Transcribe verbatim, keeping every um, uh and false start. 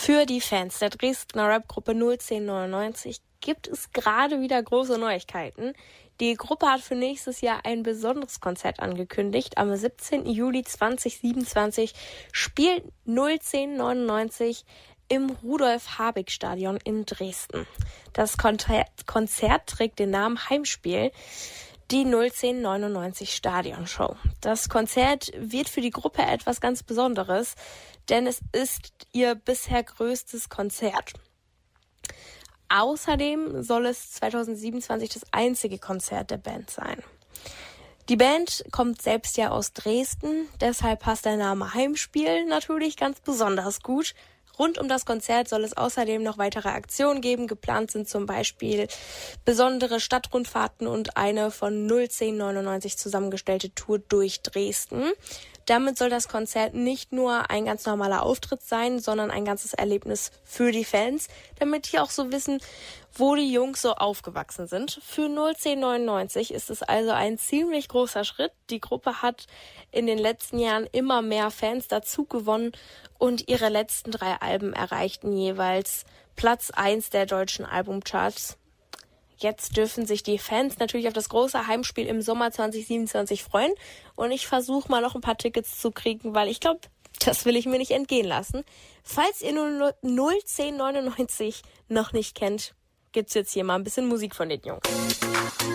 Für die Fans der Dresdner Rapgruppe null zehn neunundneunzig gibt es gerade wieder große Neuigkeiten. Die Gruppe hat für nächstes Jahr ein besonderes Konzert angekündigt. Am siebzehnten Juli zweitausendsiebenundzwanzig spielt null zehn neunundneunzig im Rudolf-Habig-Stadion in Dresden. Das Konzert trägt den Namen Heimspiel, die null zehn neunundneunzig Stadionshow. Das Konzert wird für die Gruppe etwas ganz Besonderes, denn es ist ihr bisher größtes Konzert. Außerdem soll es zweitausendsiebenundzwanzig das einzige Konzert der Band sein. Die Band kommt selbst ja aus Dresden, deshalb passt der Name Heimspiel natürlich ganz besonders gut. Rund um das Konzert soll es außerdem noch weitere Aktionen geben. Geplant sind zum Beispiel besondere Stadtrundfahrten und eine von null zehn neunundneunzig zusammengestellte Tour durch Dresden. Damit soll das Konzert nicht nur ein ganz normaler Auftritt sein, sondern ein ganzes Erlebnis für die Fans, damit die auch so wissen, wo die Jungs so aufgewachsen sind. Für null zehn neunundneunzig ist es also ein ziemlich großer Schritt. Die Gruppe hat in den letzten Jahren immer mehr Fans dazu gewonnen und ihre letzten drei Alben erreichten jeweils Platz eins der deutschen Albumcharts. Jetzt dürfen sich die Fans natürlich auf das große Heimspiel im Sommer zweitausendsiebenundzwanzig freuen. Und ich versuche mal noch ein paar Tickets zu kriegen, weil ich glaube, das will ich mir nicht entgehen lassen. Falls ihr nur null zehn neunundneunzig noch nicht kennt, gibt's jetzt hier mal ein bisschen Musik von den Jungs.